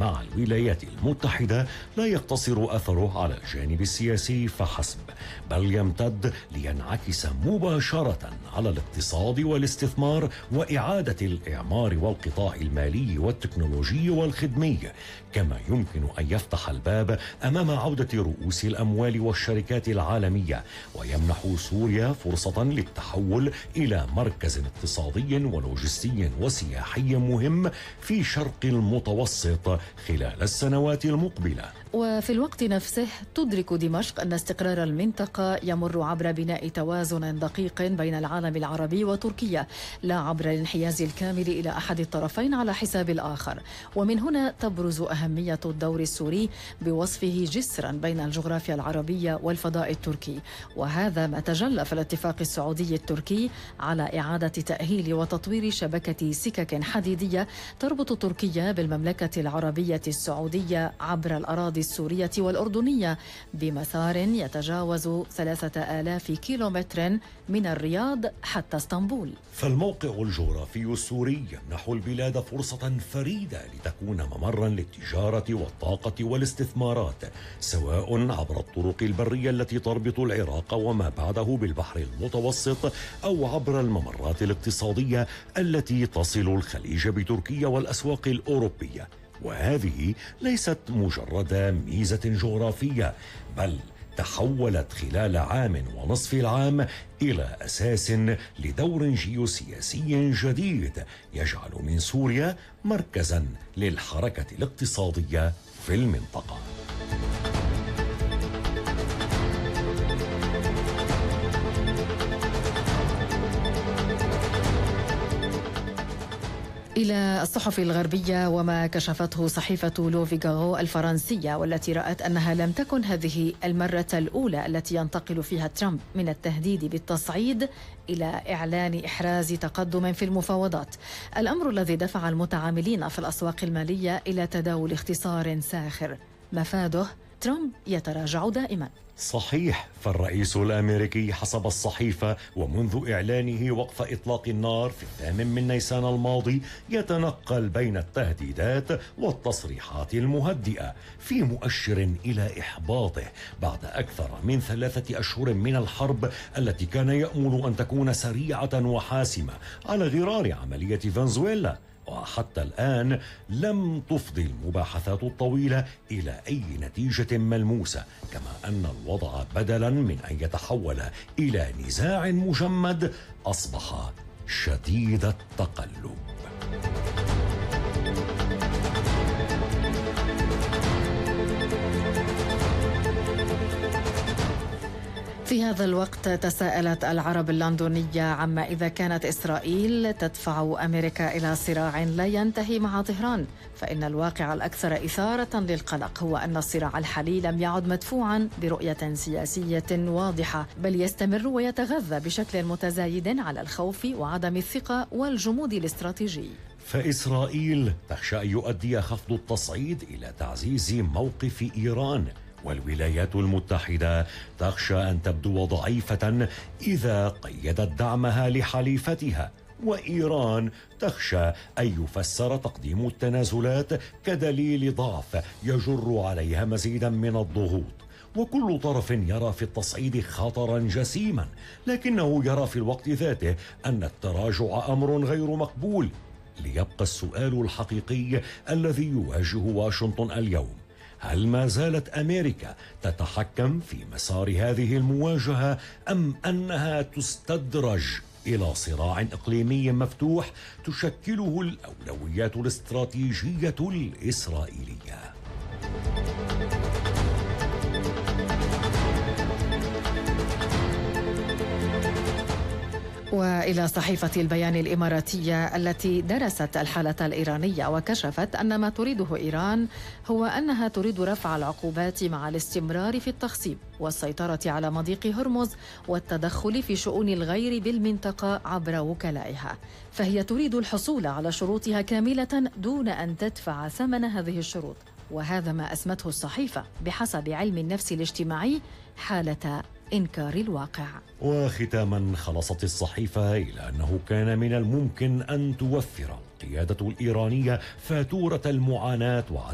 مع الولايات المتحدة لا يقتصر أثره على الجانب السياسي فحسب، بل يمتد لينعكس مباشرة على الاقتصاد والاستثمار وإعادة الإعمار والقطاع المالي والتكنولوجي والخدمي، كما يمكن أن يفتح الباب أمام عودة رؤوس الأموال والشركات العالمية، ويمنح سوريا فرصة للتحول إلى مركز اقتصادي ولوجستي وسياحي مهم في شرق المتوسط خلال السنوات المقبلة. وفي الوقت نفسه تدرك دمشق أن استقرار المنطقة يمر عبر بناء توازن دقيق بين العالم العربي وتركيا، لا عبر الانحياز الكامل إلى أحد الطرفين على حساب الآخر. ومن هنا تبرز أهمية الدور السوري بوصفه جسرا بين الجغرافيا العربية والفضاء التركي، وهذا ما تجلى في الاتفاق السعودي التركي على إعادة تأهيل وتطوير شبكة سكك حديدية تربط تركيا بالمملكة العربية السعودية عبر الأراضي السورية والأردنية بمسار يتجاوز 3000 كيلومتر من الرياض حتى اسطنبول. فالموقع الجغرافي السوري يمنح البلاد فرصة فريدة لتكون ممرا للتجارة والطاقة والاستثمارات، سواء عبر الطرق البرية التي تربط العراق وما بعده بالبحر المتوسط، أو عبر الممرات الاقتصادية التي تصل الخليج بتركيا والأسواق الأوروبية. وهذه ليست مجرد ميزة جغرافية، بل تحولت خلال عام ونصف العام إلى أساس لدور جيوسياسي جديد يجعل من سوريا مركزا للحركة الاقتصادية في المنطقة. إلى الصحف الغربية وما كشفته صحيفة لو فيغارو الفرنسية، والتي رأت أنها لم تكن هذه المرة الأولى التي ينتقل فيها ترامب من التهديد بالتصعيد إلى إعلان إحراز تقدم في المفاوضات، الأمر الذي دفع المتعاملين في الأسواق المالية إلى تداول اختصار ساخر مفاده ترامب يتراجع دائما. صحيح، فالرئيس الأمريكي حسب الصحيفة ومنذ إعلانه وقف إطلاق النار في 8 نيسان الماضي يتنقل بين التهديدات والتصريحات المهدئة في مؤشر إلى إحباطه بعد أكثر من 3 أشهر من الحرب التي كان يأمل أن تكون سريعة وحاسمة على غرار عملية فنزويلا. وحتى الآن لم تفضي المباحثات الطويلة إلى أي نتيجة ملموسة، كما أن الوضع بدلا من أن يتحول إلى نزاع مجمد أصبح شديد التقلب. في هذا الوقت تساءلت العرب اللندنية عما إذا كانت إسرائيل تدفع أمريكا إلى صراع لا ينتهي مع طهران، فإن الواقع الأكثر إثارة للقلق هو أن الصراع الحالي لم يعد مدفوعا برؤية سياسية واضحة، بل يستمر ويتغذى بشكل متزايد على الخوف وعدم الثقة والجمود الاستراتيجي. فإسرائيل تخشى أن يؤدي خفض التصعيد إلى تعزيز موقف إيران، والولايات المتحدة تخشى أن تبدو ضعيفة إذا قيدت دعمها لحليفتها، وإيران تخشى أن يفسر تقديم التنازلات كدليل ضعف يجر عليها مزيدا من الضغوط. وكل طرف يرى في التصعيد خطرا جسيما، لكنه يرى في الوقت ذاته أن التراجع أمر غير مقبول. ليبقى السؤال الحقيقي الذي يواجه واشنطن اليوم: هل ما زالت أمريكا تتحكم في مسار هذه المواجهة، أم أنها تستدرج إلى صراع إقليمي مفتوح تشكله الأولويات الاستراتيجية الإسرائيلية؟ وإلى صحيفة البيان الإماراتية التي درست الحالة الإيرانية وكشفت أن ما تريده إيران هو أنها تريد رفع العقوبات مع الاستمرار في التخصيب والسيطرة على مضيق هرمز والتدخل في شؤون الغير بالمنطقة عبر وكلائها، فهي تريد الحصول على شروطها كاملة دون أن تدفع ثمن هذه الشروط، وهذا ما أسمته الصحيفة بحسب علم النفس الاجتماعي حالة إنكار الواقع. وختاما خلصت الصحيفة إلى أنه كان من الممكن أن توفر القيادة الإيرانية فاتورة المعاناة